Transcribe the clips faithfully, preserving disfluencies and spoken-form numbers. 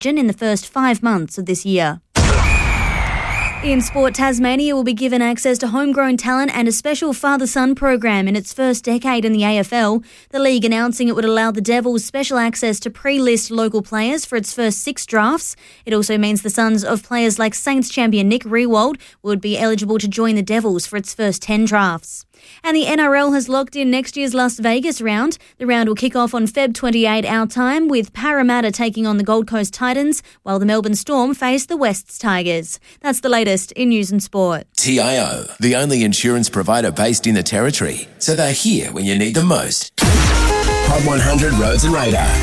in the first five months of this year. In sport, Tasmania will be given access to homegrown talent and a special father-son program in its first decade in the A F L. The league announcing it would allow the Devils special access to pre-list local players for its first six drafts. It also means the sons of players like Saints champion Nick Riewoldt would be eligible to join the Devils for its first ten drafts. And the N R L has locked in next year's Las Vegas round. The round will kick off on February twenty-eighth our time, with Parramatta taking on the Gold Coast Titans, while the Melbourne Storm face the Wests Tigers. That's the latest in news and sport. T I O, the only insurance provider based in the Territory, so they're here when you need them most. Hot one hundred Roads and Radar.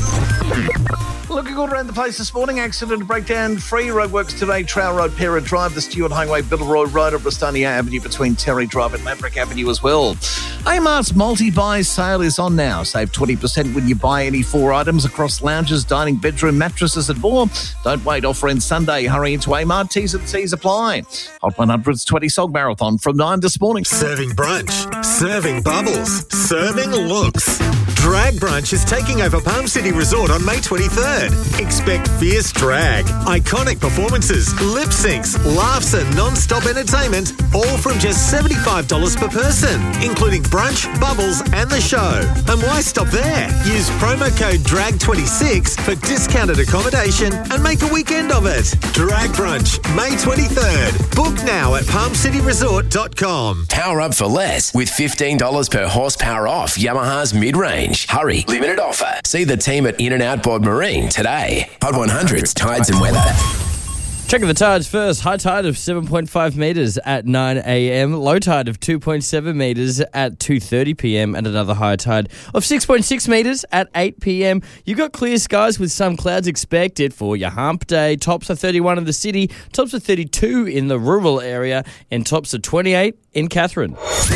Looking good around the place this morning. Accident breakdown free. Roadworks today. Trail Road, Pera Drive, the Stewart Highway, Biddle Road, up Rastania Avenue between Terry Drive and Laverick Avenue as well. Amart's multi-buy sale is on now. Save twenty percent when you buy any four items across lounges, dining, bedroom, mattresses and more. Don't wait. Offer ends Sunday. Hurry into Amart. T's and C's apply. Hot one hundred's twenty Sog Marathon from nine this morning. Serving brunch. Serving bubbles. Serving looks. Drag Brunch is taking over Palm City Resort on May twenty-third. Expect fierce drag, iconic performances, lip syncs, laughs and non-stop entertainment, all from just seventy-five dollars per person, including brunch, bubbles and the show. And why stop there? Use promo code D R A G twenty-six for discounted accommodation and make a weekend of it. Drag Brunch, May twenty-third. Book now at palm city resort dot com. Power up for less with fifteen dollars per horsepower off Yamaha's mid-range. Hurry, limited offer. See the team at In-N-Out Board Marine today. Hot one hundred's tides and weather. Checking the tides first. High tide of seven point five metres at nine a.m. Low tide of two point seven metres at two thirty p.m. and another high tide of six point six metres at eight p.m. You've got clear skies with some clouds expected for your hump day. Tops are thirty-one in the city, tops are thirty-two in the rural area, and tops are twenty-eight in Catherine.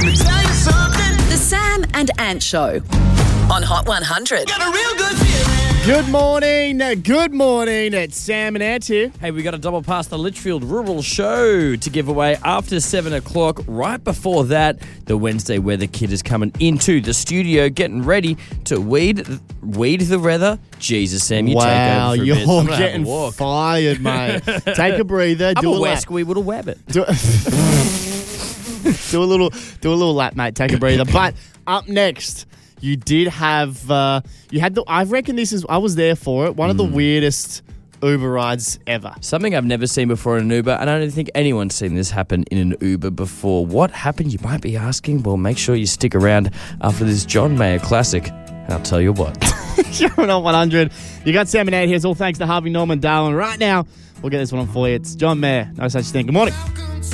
The Sam and Ant Show on Hot one hundred. Got a real good feeling. Good morning, good morning, it's Sam and Ant here. Hey, we got a double past the Litchfield Rural Show to give away after seven o'clock. Right before that, the Wednesday Weather Kid is coming into the studio, getting ready to weed weed the weather. Jesus, Sam, you wow, take over for a you're bit. I'm gonna have a getting walk. fired, mate. Take a breather, I'm do a, a lap. wasky little wabbit. Do, do a little, do a little lap, mate. Take a breather. But up next, you did have, uh, you had the, I reckon this is, I was there for it, one of the weirdest Uber rides ever. Something I've never seen before in an Uber, and I don't think anyone's seen this happen in an Uber before. What happened, you might be asking? Well, make sure you stick around after this John Mayer classic, and I'll tell you what. You're on Hot one hundred. You got Sam and Ant here. It's all thanks to Harvey Norman Darwin. Right now, we'll get this one on for you. It's John Mayer. No such thing. Good morning.